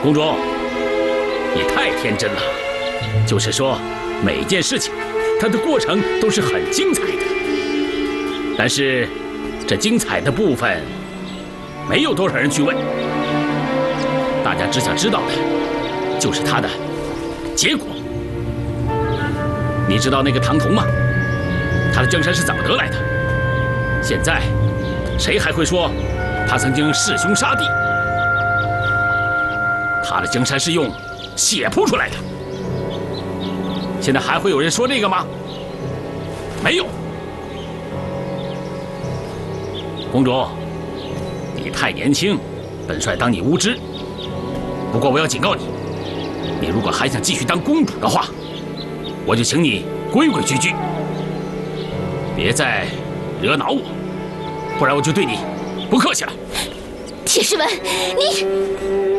公主，你太天真了。就是说，每件事情，它的过程都是很精彩的。但是，这精彩的部分，没有多少人去问。大家只想知道的，就是它的结果。你知道那个唐彤吗？他的江山是怎么得来的？现在，谁还会说他曾经弑兄杀弟？他的江山是用血铺出来的。现在还会有人说这个吗？没有。公主，你太年轻，本帅当你无知。不过我要警告你，你如果还想继续当公主的话，我就请你规规矩矩，别再惹恼我，不然我就对你不客气了。 铁世文，你。